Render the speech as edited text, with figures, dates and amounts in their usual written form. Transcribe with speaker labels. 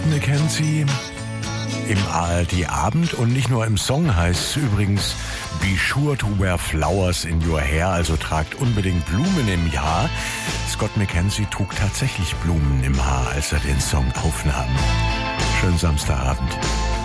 Speaker 1: Scott McKenzie im ARD-Abend und nicht nur im Song heißt es übrigens Be sure to wear flowers in your hair, also tragt unbedingt Blumen im Haar. Scott McKenzie trug tatsächlich Blumen im Haar, als er den Song aufnahm. Schönen Samstagabend.